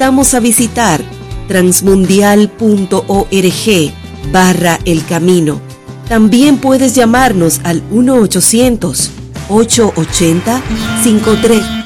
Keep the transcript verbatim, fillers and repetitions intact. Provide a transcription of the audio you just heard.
invitamos a visitar transmundial.org barra el camino. También puedes llamarnos al uno ochocientos, ochocientos ochenta, cincuenta y tres